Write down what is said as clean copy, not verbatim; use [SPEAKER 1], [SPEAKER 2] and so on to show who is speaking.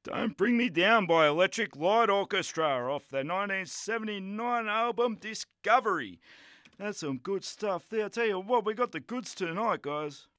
[SPEAKER 1] Don't Bring Me Down by Electric Light Orchestra off their 1979 album Discovery. That's some good stuff there. I tell you what, we got the goods tonight, guys.